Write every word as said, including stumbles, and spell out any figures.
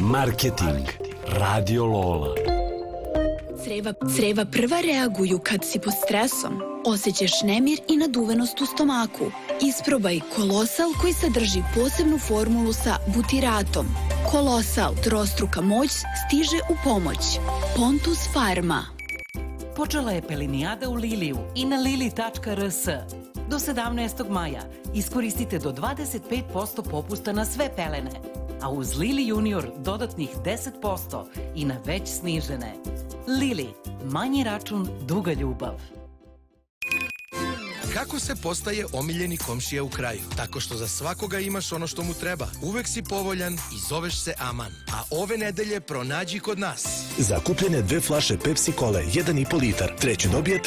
Marketing. Radio Lola. Creva, creva prva reaguju kad si pod stresom. Osjećaš nemir i naduvenost u stomaku. Isprobaj Kolosal koji sadrži posebnu formulu sa butiratom. Kolosal, trostruka moć, stiže u pomoć. Pontus Pharma. Počela je pelinijada u Liliju i na lili tačka r s. Do sedamnaestog maja iskoristite do dvadeset pet posto popusta na sve pelene, a uz Lili Junior dodatnih deset posto i na već snižene. Lili, manji račun, duga ljubav. Kako se postaje omiljeni komšija u kraju? Tako što za svakoga imaš ono što mu treba. Uvek si povoljan i zoveš se Aman. A ove nedelje pronađi kod nas. Za kupljene dve flaše Pepsi Kole, jedan i po litar, treću dobijete